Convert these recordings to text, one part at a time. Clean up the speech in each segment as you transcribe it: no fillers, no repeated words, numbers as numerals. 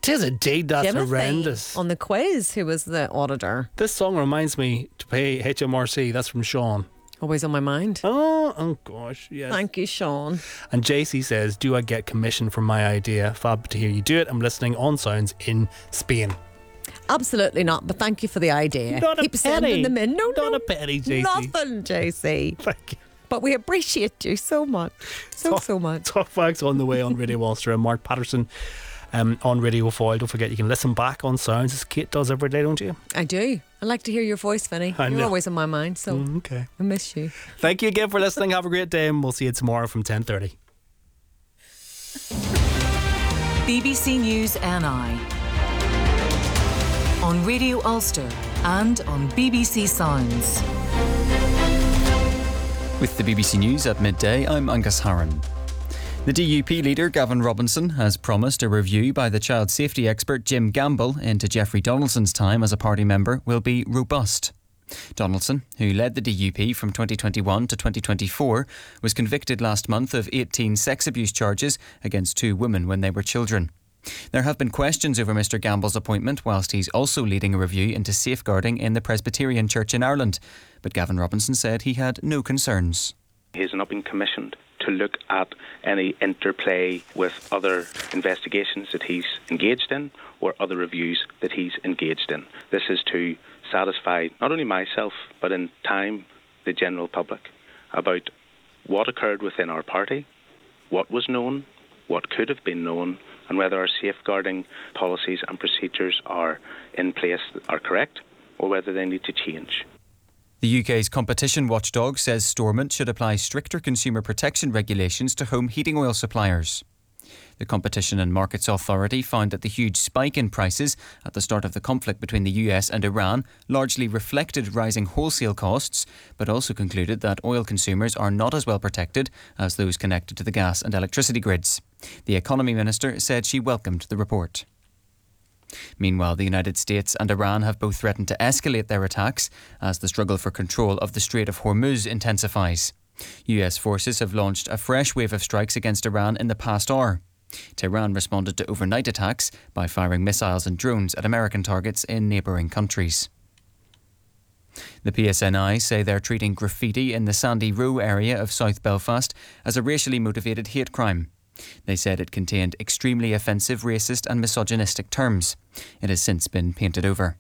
'Tis indeed, that's Timothy horrendous. on the quiz, who was the auditor. This song reminds me to pay HMRC. That's from Sean. Always on my mind. Oh gosh, yes. Thank you, Sean. And JC says, do I get commission for my idea? Fab to hear you do it. I'm listening on Sounds in Spain. Absolutely not, but thank you for the idea. Not a Keep penny. sending them in. No, Not a penny, JC. Nothing, JC. Thank you. But we appreciate you so much. So much. Top Facts on the way on Radio Ulster and Mark Patterson on Radio Foyle. Don't forget you can listen back on Sounds as Kate does every day, don't you? I do. I like to hear your voice, Vinny. I You're know. always on my mind, so Okay. I miss you. Thank you again for listening. Have a great day and we'll see you tomorrow from 10:30. BBC News NI on Radio Ulster and on BBC Sounds. With the BBC News at midday, I'm Angus Harron. The DUP leader Gavin Robinson has promised a review by the child safety expert Jim Gamble into Jeffrey Donaldson's time as a party member will be robust. Donaldson, who led the DUP from 2021 to 2024, was convicted last month of 18 sex abuse charges against 2 women when they were children. There have been questions over Mr Gamble's appointment whilst he's also leading a review into safeguarding in the Presbyterian Church in Ireland. But Gavin Robinson said he had no concerns. He has not been commissioned to look at any interplay with other investigations that he's engaged in or other reviews that he's engaged in. This is to satisfy not only myself but in time the general public about what occurred within our party, what was known, what could have been known, and whether our safeguarding policies and procedures are in place, are correct, or whether they need to change. The UK's competition watchdog says Stormont should apply stricter consumer protection regulations to home heating oil suppliers. The Competition and Markets Authority found that the huge spike in prices at the start of the conflict between the US and Iran largely reflected rising wholesale costs, but also concluded that oil consumers are not as well protected as those connected to the gas and electricity grids. The Economy Minister said she welcomed the report. Meanwhile, the United States and Iran have both threatened to escalate their attacks as the struggle for control of the Strait of Hormuz intensifies. US forces have launched a fresh wave of strikes against Iran in the past hour. Tehran responded to overnight attacks by firing missiles and drones at American targets in neighbouring countries. The PSNI say they're treating graffiti in the Sandy Row area of South Belfast as a racially motivated hate crime. They said it contained extremely offensive racist and misogynistic terms. It has since been painted over.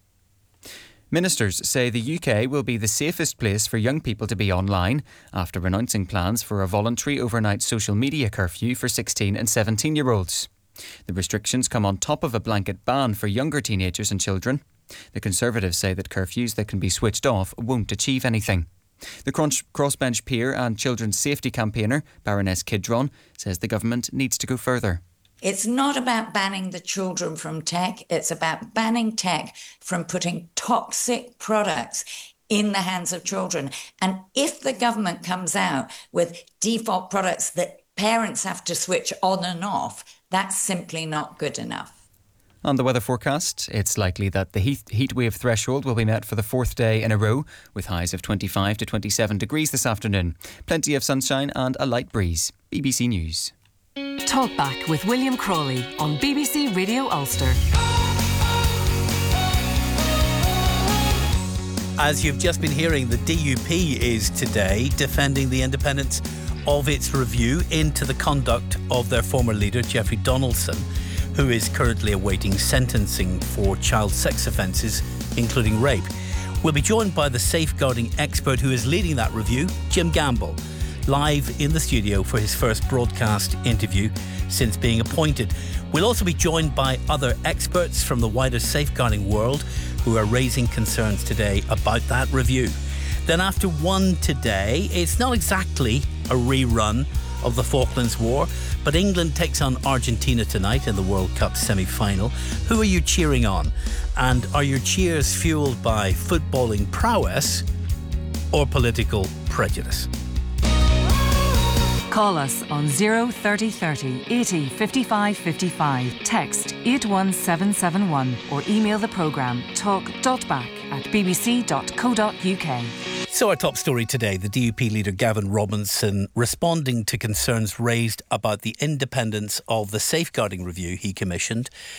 Ministers say the UK will be the safest place for young people to be online after announcing plans for a voluntary overnight social media curfew for 16 and 17-year-olds. The restrictions come on top of a blanket ban for younger teenagers and children. The Conservatives say that curfews that can be switched off won't achieve anything. The crossbench peer and children's safety campaigner, Baroness Kidron, says the government needs to go further. It's not about banning the children from tech. It's about banning tech from putting toxic products in the hands of children. And if the government comes out with default products that parents have to switch on and off, that's simply not good enough. On the weather forecast, it's likely that the heat wave threshold will be met for the 4th day in a row, with highs of 25 to 27 degrees this afternoon. Plenty of sunshine and a light breeze. BBC News. Talk Back with William Crawley on BBC Radio Ulster. As you've just been hearing, the DUP is today defending the independence of its review into the conduct of their former leader, Jeffrey Donaldson, who is currently awaiting sentencing for child sex offences, including rape. We'll be joined by the safeguarding expert who is leading that review, Jim Gamble, live in the studio for his first broadcast interview since being appointed. We'll also be joined by other experts from the wider safeguarding world who are raising concerns today about that review. Then after 1 today, it's not exactly a rerun of the Falklands War, but England takes on Argentina tonight in the World Cup semi-final. Who are you cheering on? And are your cheers fueled by footballing prowess or political prejudice? Call us on 03030 80 55 55. Text 81771 or email the programme talk.back@bbc.co.uk. So our top story today, the DUP leader Gavin Robinson responding to concerns raised about the independence of the safeguarding review he commissioned